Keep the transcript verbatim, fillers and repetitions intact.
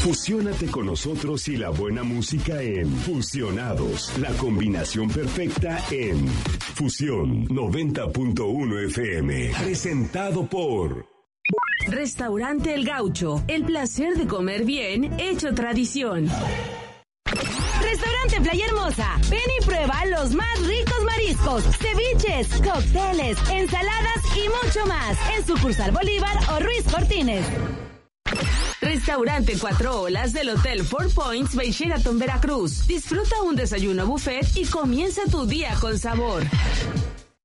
Fusiónate con nosotros y la buena música en Fusionados, la combinación perfecta en Fusión noventa punto uno F M, presentado por Restaurante El Gaucho, el placer de comer bien hecho tradición. Restaurante Playa Hermosa, ven y prueba los más ricos mariscos, ceviches, cócteles, ensaladas y mucho más en sucursal Bolívar o Ruiz Cortines. Restaurante Cuatro Olas del Hotel Four Points Bay Sheraton Veracruz. Disfruta un desayuno buffet y comienza tu día con sabor.